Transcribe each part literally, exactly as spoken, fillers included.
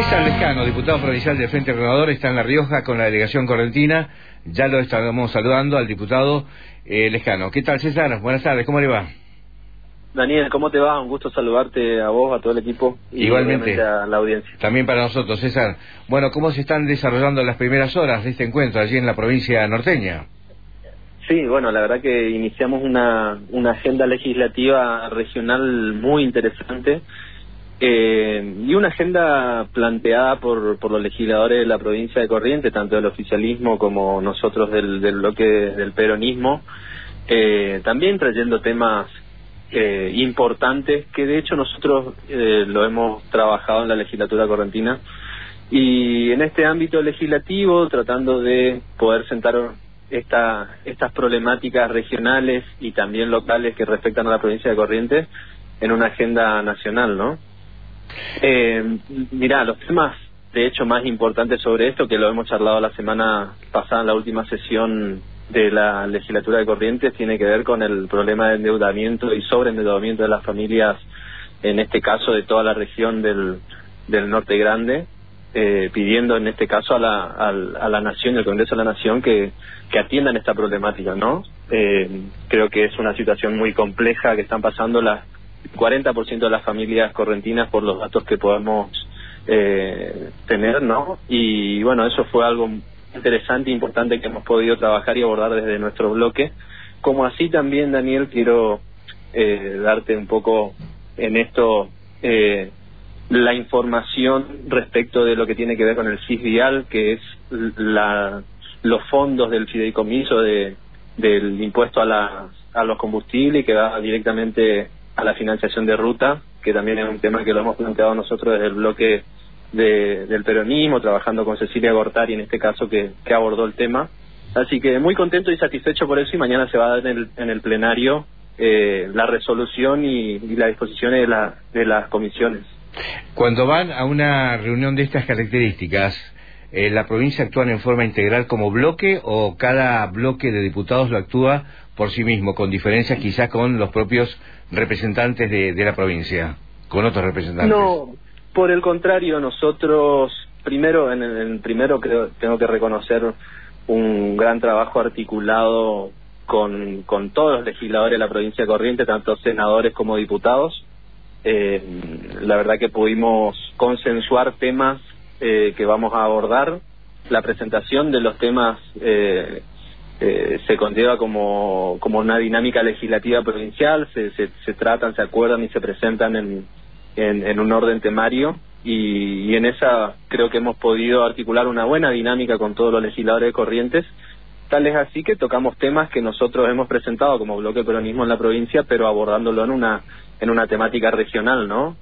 César Lescano, diputado provincial del Frente Renovador, está en La Rioja con la delegación correntina. Ya lo estamos saludando al diputado eh, Lescano. ¿Qué tal, César? Buenas tardes, ¿cómo le va? Daniel, ¿cómo te va? Un gusto saludarte a vos, a todo el equipo y igualmente a la audiencia. También para nosotros, César. Bueno, ¿cómo se están desarrollando las primeras horas de este encuentro allí en la provincia norteña? Sí, bueno, la verdad que iniciamos una, una agenda legislativa regional muy interesante eh, y una agenda planteada por, por los legisladores de la provincia de Corrientes, tanto del oficialismo como nosotros del, del bloque del peronismo, eh, también trayendo temas eh, importantes que de hecho nosotros eh, lo hemos trabajado en la legislatura correntina y en este ámbito legislativo tratando de poder sentar esta, estas problemáticas regionales y también locales que respectan a la provincia de Corrientes en una agenda nacional, ¿no? Eh, mirá, los temas de hecho más importantes sobre esto, que lo hemos charlado la semana pasada en la última sesión de la legislatura de Corrientes, tiene que ver con el problema de endeudamiento y sobreendeudamiento de las familias, en este caso de toda la región del, del Norte Grande, eh, pidiendo en este caso a la, a, a la Nación, el Congreso de la Nación, que, que atiendan esta problemática, ¿no? Eh, creo que es una situación muy compleja que están pasando las cuarenta por ciento de las familias correntinas por los datos que podemos eh, tener, ¿no? Y bueno, eso fue algo interesante e importante que hemos podido trabajar y abordar desde nuestro bloque. Como así también, Daniel, quiero eh, darte un poco en esto eh, la información respecto de lo que tiene que ver con el C I S Vial, que es la, los fondos del fideicomiso de, del impuesto a, la, a los combustibles, que va directamente a la financiación de ruta, que también es un tema que lo hemos planteado nosotros desde el bloque de, del peronismo, trabajando con Cecilia Gortari en este caso, que, que abordó el tema. Así que muy contento y satisfecho por eso, y mañana se va a dar en el, en el plenario eh, la resolución y, y las disposiciones de, la, de las comisiones. Cuando van a una reunión de estas características, eh, ¿la provincia actúa en forma integral como bloque o cada bloque de diputados lo actúa por sí mismo, con diferencias quizás con los propios representantes de, de la provincia, con otros representantes? No, por el contrario, nosotros primero, en el, en el primero creo tengo que reconocer un gran trabajo articulado con, con todos los legisladores de la provincia de Corrientes, tanto senadores como diputados. Eh, la verdad que pudimos consensuar temas eh, que vamos a abordar. La presentación de los temas eh, eh, se conlleva como, como una dinámica legislativa provincial, se, se, se tratan, se acuerdan y se presentan en, en, en un orden temario, y, y en esa creo que hemos podido articular una buena dinámica con todos los legisladores de Corrientes. Tal es así que tocamos temas que nosotros hemos presentado como bloque peronismo en la provincia, pero abordándolo en una en una temática regional, ¿no?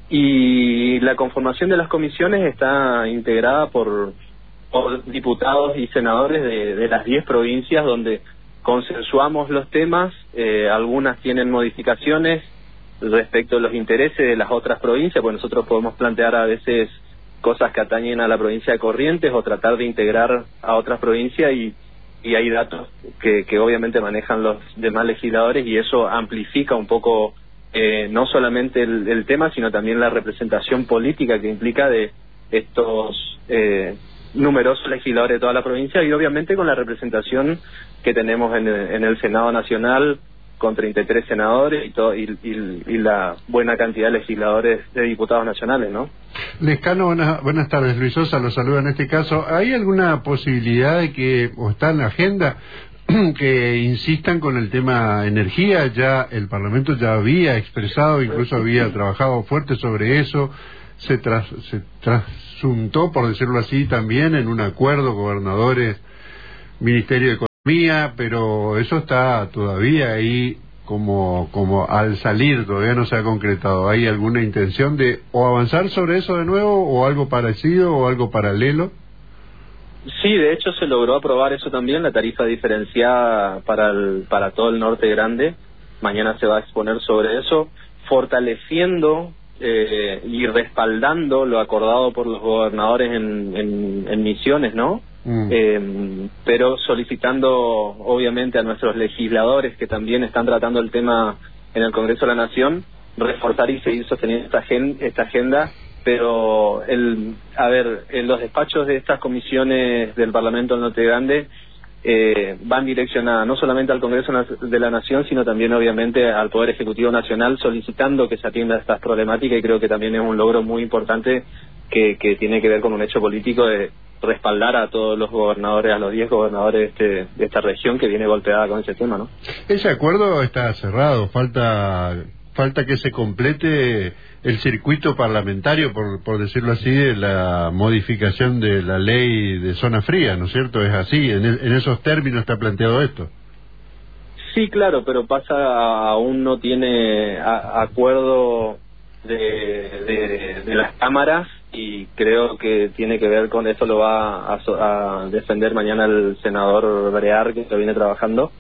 Y la conformación de las comisiones está integrada por, por diputados y senadores de, de las diez provincias, donde consensuamos los temas. Eh, algunas tienen modificaciones respecto a los intereses de las otras provincias, pues nosotros podemos plantear a veces cosas que atañen a la provincia de Corrientes o tratar de integrar a otras provincias, y y hay datos que, que obviamente manejan los demás legisladores, y eso amplifica un poco eh, no solamente el, el tema, sino también la representación política que implica de estos eh, numerosos legisladores de toda la provincia, y obviamente con la representación que tenemos en el, en el Senado Nacional, con treinta y tres senadores y, todo, y, y, y la buena cantidad de legisladores, de diputados nacionales, ¿no? Lescano, buenas, buenas tardes. Luis Sosa lo saluda en este caso. ¿Hay alguna posibilidad de que, o está en la agenda, que insistan con el tema energía? Ya el Parlamento ya había expresado, incluso había trabajado fuerte sobre eso, se, tras, se trasuntó, por decirlo así, también en un acuerdo gobernadores, Ministerio de Economía, pero eso está todavía ahí como como al salir, todavía no se ha concretado. ¿Hay alguna intención de o avanzar sobre eso de nuevo, o algo parecido, o algo paralelo? Sí, de hecho se logró aprobar eso también, la tarifa diferenciada para el, para todo el Norte Grande. Mañana se va a exponer sobre eso, fortaleciendo eh, y respaldando lo acordado por los gobernadores en, en, en Misiones, ¿no? Mm. Eh, pero solicitando obviamente a nuestros legisladores, que también están tratando el tema en el Congreso de la Nación, reforzar y seguir sosteniendo esta, gen, esta agenda, pero, el, a ver, en los despachos de estas comisiones del Parlamento del Norte Grande eh, van direccionadas no solamente al Congreso de la Nación, sino también obviamente al Poder Ejecutivo Nacional, solicitando que se atienda a estas problemáticas, y creo que también es un logro muy importante que, que tiene que ver con un hecho político de respaldar a todos los gobernadores, a los diez gobernadores de, este, de esta región que viene golpeada con ese tema, ¿no? Ese acuerdo está cerrado, falta falta que se complete el circuito parlamentario, por, por decirlo así, de la modificación de la ley de zona fría, ¿no es cierto? Es así, en, el, en esos términos está planteado esto. Sí, claro, pero pasa, aún no tiene a, acuerdo de, de, de las cámaras, y creo que tiene que ver con eso, lo va a, a defender mañana el senador Brear, que lo viene trabajando,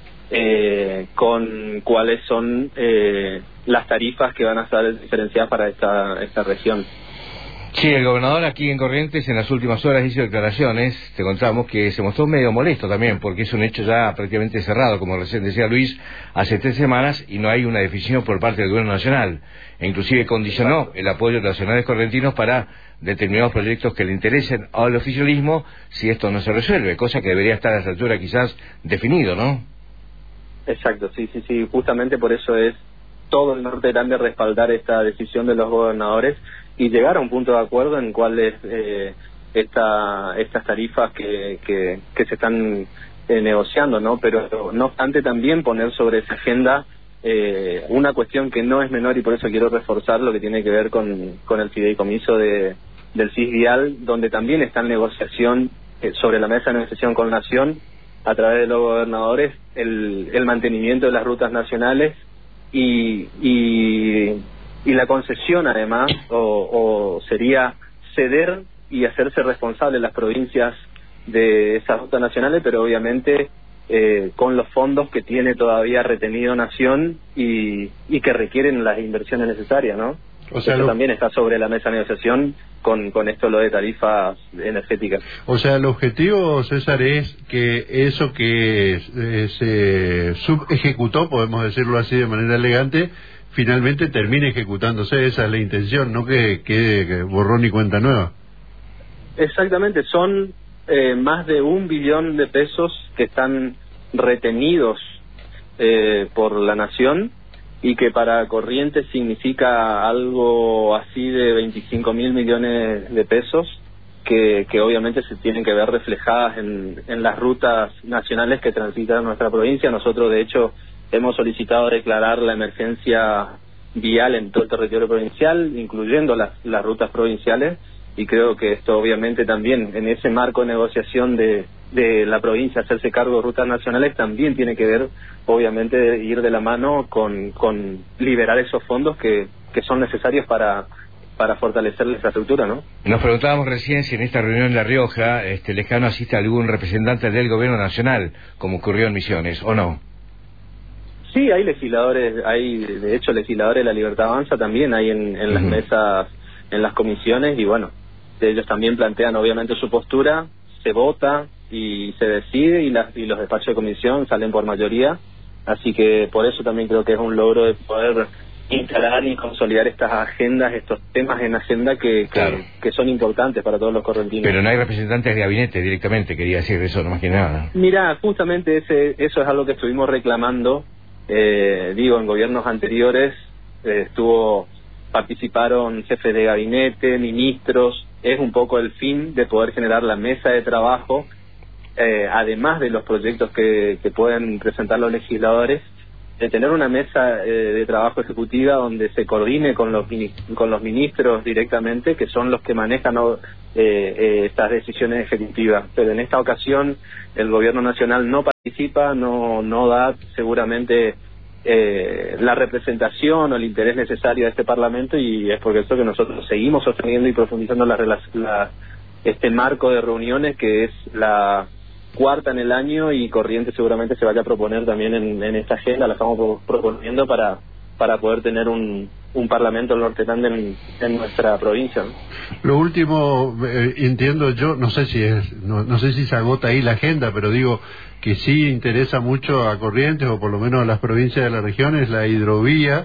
eh, con cuáles son eh, las tarifas que van a estar diferenciadas para esta, esta región. Sí, el gobernador aquí en Corrientes en las últimas horas hizo declaraciones, te contamos que se mostró medio molesto también, porque es un hecho ya prácticamente cerrado, como recién decía Luis, hace tres semanas, y no hay una definición por parte del gobierno nacional, e inclusive condicionó el apoyo de los nacionales correntinos para determinados proyectos que le interesen al oficialismo si esto no se resuelve, cosa que debería estar a esa altura quizás definido, ¿no? Exacto, sí, sí, sí, justamente por eso es todo el Norte Grande respaldar esta decisión de los gobernadores y llegar a un punto de acuerdo en cuáles eh, esta, estas tarifas que, que, que se están eh, negociando, ¿no? Pero no obstante también poner sobre esa agenda eh, una cuestión que no es menor, y por eso quiero reforzar lo que tiene que ver con, con el fideicomiso de, del C I S Vial, donde también está en negociación eh, sobre la mesa de negociación con Nación, a través de los gobernadores, el, el mantenimiento de las rutas nacionales y, y, y la concesión además, o, o sería ceder y hacerse responsable las provincias de esas rutas nacionales, pero obviamente eh, con los fondos que tiene todavía retenido Nación y, y que requieren las inversiones necesarias, ¿no? O sea, Eso lo... también está sobre la mesa de negociación con, con esto lo de tarifas energéticas. O sea, el objetivo, César, es que eso que eh, se subejecutó, podemos decirlo así de manera elegante, finalmente termine ejecutándose. Esa es la intención, no que quede borrón y cuenta nueva. Exactamente, son eh, más de un billón de pesos que están retenidos eh, por la Nación, y que para Corrientes significa algo así de veinticinco mil millones de pesos, que, que obviamente se tienen que ver reflejadas en, en las rutas nacionales que transitan nuestra provincia. Nosotros, de hecho, hemos solicitado declarar la emergencia vial en todo el territorio provincial, incluyendo las, las rutas provinciales, y creo que esto obviamente también, en ese marco de negociación de, de la provincia, hacerse cargo de rutas nacionales, también tiene que ver, obviamente, de ir de la mano con, con liberar esos fondos que, que son necesarios para, para fortalecer la infraestructura, ¿no? Nos preguntábamos recién si en esta reunión en La Rioja, este, lejano, asiste algún representante del gobierno nacional, como ocurrió en Misiones, ¿o no? Sí, hay legisladores, hay de hecho legisladores de La Libertad Avanza también, hay en, en las uh-huh. mesas, en las comisiones, y bueno, ellos también plantean obviamente su postura, se vota y se decide, y, las, y los despachos de comisión salen por mayoría, así que por eso también creo que es un logro de poder instalar y consolidar estas agendas, estos temas en agenda que, claro. que, que son importantes para todos los correntinos. Pero no hay representantes de gabinete directamente, quería decir eso, no más que nada. Mira, justamente ese, eso es algo que estuvimos reclamando, eh, digo, en gobiernos anteriores eh, estuvo... participaron jefes de gabinete, ministros, es un poco el fin de poder generar la mesa de trabajo, eh, además de los proyectos que, que pueden presentar los legisladores, de tener una mesa eh, de trabajo ejecutiva donde se coordine con los con los ministros directamente, que son los que manejan eh, eh, estas decisiones ejecutivas. Pero en esta ocasión el gobierno nacional no participa, no, no da seguramente Eh, la representación o el interés necesario de este Parlamento, y es por eso que nosotros seguimos sosteniendo y profundizando la, la, este marco de reuniones, que es la cuarta en el año, y Corrientes seguramente se vaya a proponer también en, en esta agenda, la estamos pro proponiendo para para poder tener un, un Parlamento del Norte Grande en, en nuestra provincia, ¿no? Lo último, eh, entiendo yo, no sé si es, no, no sé si se agota ahí la agenda, pero digo que sí interesa mucho a Corrientes, o por lo menos a las provincias de la región, es la hidrovía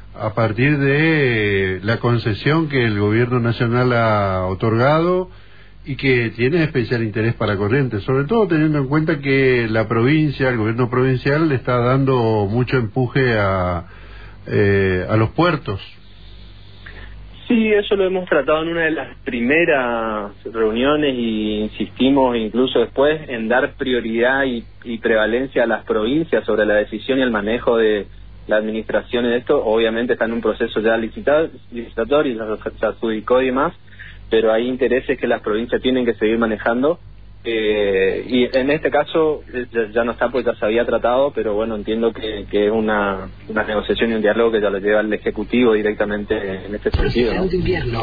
a partir de la concesión que el gobierno nacional ha otorgado y que tiene especial interés para Corrientes, sobre todo teniendo en cuenta que la provincia, el gobierno provincial le está dando mucho empuje a, eh, a los puertos. Sí, eso lo hemos tratado en una de las primeras reuniones y insistimos incluso después en dar prioridad y, y prevalencia a las provincias sobre la decisión y el manejo de la administración en esto. Obviamente está en un proceso ya licitado, licitatorio, se adjudicó y demás, pero hay intereses que las provincias tienen que seguir manejando. Eh, y en este caso ya, ya no está, pues ya se había tratado, pero bueno, entiendo que, que es una, una negociación y un diálogo que ya lo lleva el Ejecutivo directamente en este sentido, ¿no? De invierno.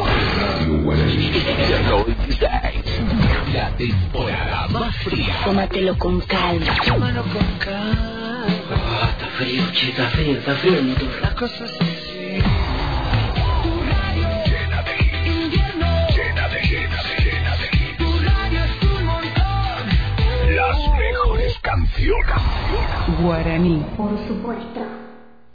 La temporada más fría. Tómatelo con calma. Tómalo con calma. Oh, está frío, che, está frío, está frío el motor. Las cosas así. Tu radio llena de hits. Invierno. Llena de hits, llena de hits. Tu radio es un montón. Las mejores canciones. Guaraní. Por supuesto.